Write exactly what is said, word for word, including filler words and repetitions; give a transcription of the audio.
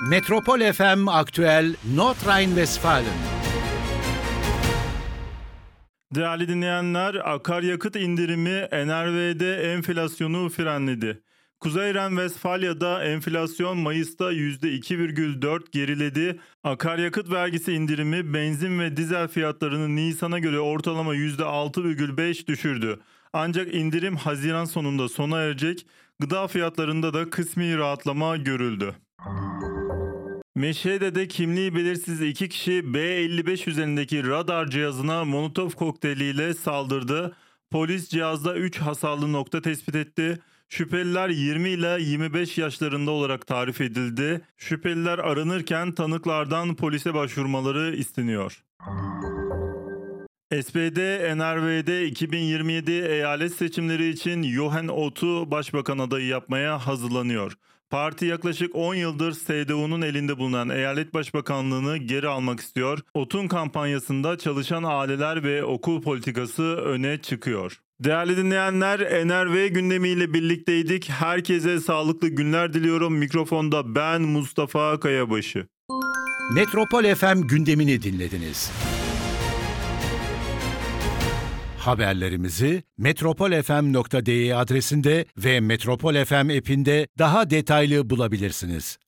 Metropol F M Aktüel Nordrhein-Westfalen. Değerli dinleyenler, akaryakıt indirimi N R V'de enflasyonu frenledi. Kuzey Ren-Vestfalya'da enflasyon Mayıs'ta yüzde iki virgül dört geriledi. Akaryakıt vergisi indirimi benzin ve dizel fiyatlarını Nisan'a göre ortalama yüzde altı virgül beş düşürdü. Ancak indirim Haziran sonunda sona erecek. Gıda fiyatlarında da kısmi rahatlama görüldü. Meşhede'de kimliği belirsiz iki kişi B elli beş üzerindeki radar cihazına Molotov kokteyliyle saldırdı. Polis cihazda üç hasarlı nokta tespit etti. Şüpheliler yirmi ile yirmi beş yaşlarında olarak tarif edildi. Şüpheliler aranırken tanıklardan polise başvurmaları isteniyor. S P D, N R V'de iki bin yirmi yedi eyalet seçimleri için Johan Ot'u başbakan adayı yapmaya hazırlanıyor. Parti yaklaşık on yıldır S D U'nun elinde bulunan eyalet başbakanlığını geri almak istiyor. Ot'un kampanyasında çalışan aileler ve okul politikası öne çıkıyor. Değerli dinleyenler, N R V gündemiyle birlikteydik. Herkese sağlıklı günler diliyorum. Mikrofonda ben Mustafa Kayabaşı. Metropol F M gündemini dinlediniz. Haberlerimizi metropol f m nokta d e adresinde ve Metropol F M app'inde daha detaylı bulabilirsiniz.